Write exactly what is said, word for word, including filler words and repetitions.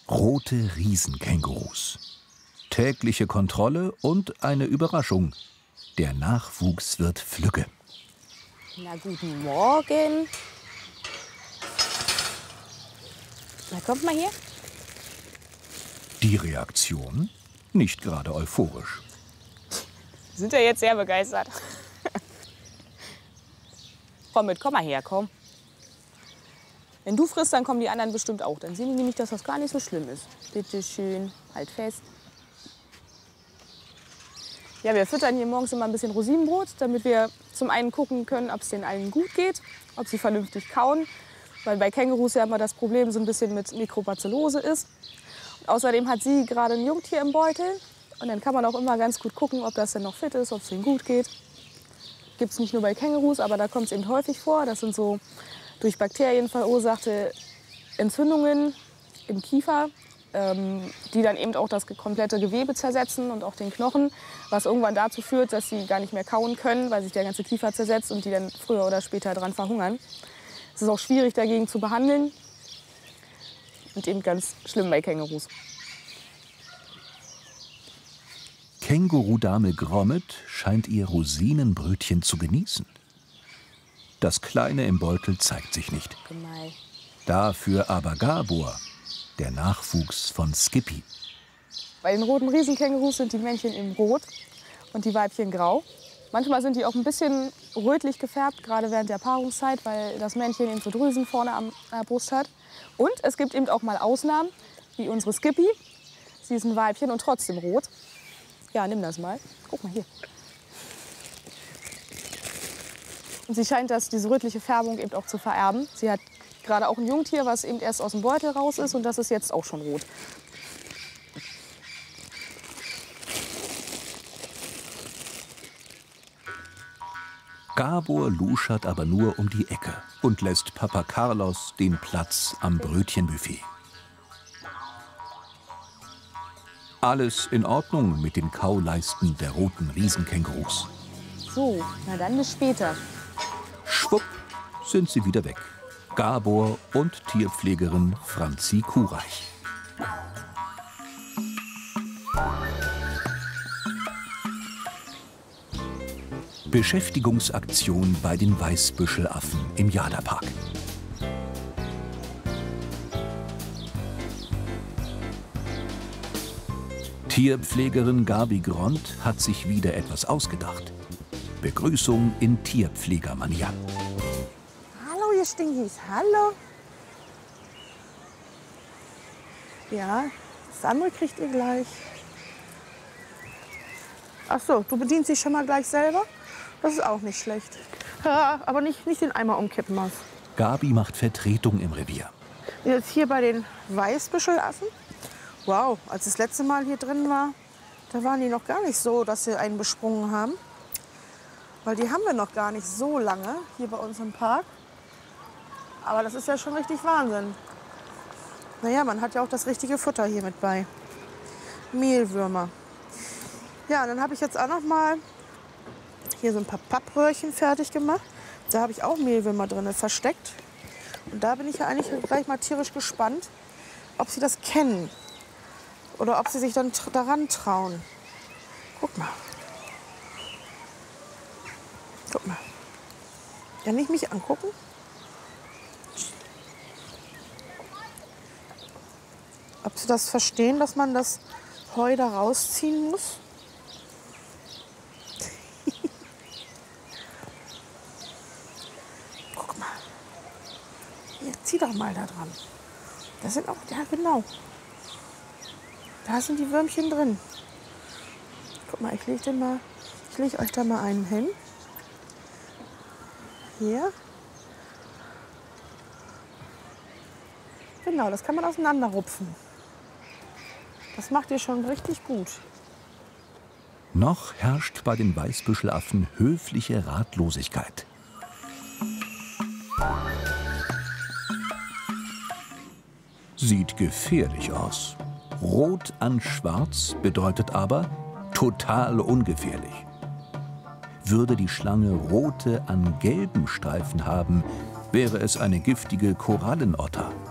Rote Riesenkängurus. Tägliche Kontrolle und eine Überraschung. Der Nachwuchs wird flügge. Na, guten Morgen. Na, kommt mal hier. Die Reaktion? Nicht gerade euphorisch. Sind ja jetzt sehr begeistert. Komm mit, komm mal her, komm. Wenn du frisst, dann kommen die anderen bestimmt auch. Dann sehen die nämlich, dass das gar nicht so schlimm ist. Bitte schön, halt fest. Ja, wir füttern hier morgens immer ein bisschen Rosinenbrot, damit wir zum einen gucken können, ob es denen allen gut geht, ob sie vernünftig kauen. Weil bei Kängurus ja immer das Problem so ein bisschen mit Mikrobacillose ist. Und außerdem hat sie gerade ein Jungtier im Beutel. Und dann kann man auch immer ganz gut gucken, ob das denn noch fit ist, ob es denen gut geht. Gibt es nicht nur bei Kängurus, aber da kommt es eben häufig vor. Das sind so durch Bakterien verursachte Entzündungen im Kiefer, ähm, die dann eben auch das komplette Gewebe zersetzen und auch den Knochen, was irgendwann dazu führt, dass sie gar nicht mehr kauen können, weil sich der ganze Kiefer zersetzt und die dann früher oder später dran verhungern. Es ist auch schwierig dagegen zu behandeln und eben ganz schlimm bei Kängurus. Kängurudame Grommet scheint ihr Rosinenbrötchen zu genießen. Das Kleine im Beutel zeigt sich nicht. Gemein. Dafür aber Gabor, der Nachwuchs von Skippy. Bei den roten Riesenkängurus sind die Männchen eben rot und die Weibchen grau. Manchmal sind die auch ein bisschen rötlich gefärbt, gerade während der Paarungszeit, weil das Männchen eben so Drüsen vorne am der Brust hat. Und es gibt eben auch mal Ausnahmen, wie unsere Skippy. Sie ist ein Weibchen und trotzdem rot. Ja, nimm das mal. Guck mal hier. Und sie scheint das, diese rötliche Färbung eben auch zu vererben. Sie hat gerade auch ein Jungtier, was eben erst aus dem Beutel raus ist und das ist jetzt auch schon rot. Gabor luschert aber nur um die Ecke und lässt Papa Carlos den Platz am Brötchenbuffet. Alles in Ordnung mit den Kauleisten der roten Riesenkängurus. So, na dann bis später. Schwupp sind sie wieder weg. Gabor und Tierpflegerin Franzi Kuhreich. Beschäftigungsaktion bei den Weißbüschelaffen im Jadapark. Tierpflegerin Gabi Gront hat sich wieder etwas ausgedacht. Begrüßung in Tierpflegermanier. Hallo, ihr Stinkies. Hallo. Ja, das andere kriegt ihr gleich. Ach so, du bedienst dich schon mal gleich selber? Das ist auch nicht schlecht. Ja, aber nicht, nicht den Eimer umkippen, Maus. Gabi macht Vertretung im Revier. Jetzt hier bei den Weißbüschelaffen. Wow, als ich das letzte Mal hier drin war, da waren die noch gar nicht so, dass sie einen besprungen haben. Weil die haben wir noch gar nicht so lange hier bei uns im Park. Aber das ist ja schon richtig Wahnsinn. Naja, man hat ja auch das richtige Futter hier mit bei. Mehlwürmer. Ja, und dann habe ich jetzt auch noch mal hier so ein paar Pappröhrchen fertig gemacht. Da habe ich auch Mehlwürmer drin versteckt. Und da bin ich ja eigentlich gleich mal tierisch gespannt, ob sie das kennen. Oder ob sie sich dann daran trauen. Guck mal. Guck mal. Kann ich mich angucken? Ob sie das verstehen, dass man das Heu da rausziehen muss? Guck mal. Hier, zieh doch mal da dran. Das sind auch, ja genau. Da sind die Würmchen drin. Guck mal, ich lege den mal, ich lege euch da mal einen hin. Hier. Genau, das kann man auseinanderrupfen. Das macht ihr schon richtig gut. Noch herrscht bei den Weißbüschelaffen höfliche Ratlosigkeit. Sieht gefährlich aus. Rot an schwarz bedeutet aber total ungefährlich. Würde die Schlange rote an gelben Streifen haben, wäre es eine giftige Korallenotter.